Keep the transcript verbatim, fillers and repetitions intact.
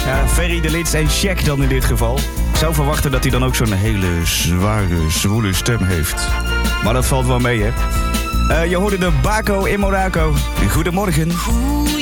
Ja, Ferry de Lits en Shaq dan in dit geval. Ik zou verwachten dat hij dan ook zo'n hele zware, zwoele stem heeft. Maar dat valt wel mee, hè. Uh, je hoorde de Baco in Monaco. Goedemorgen.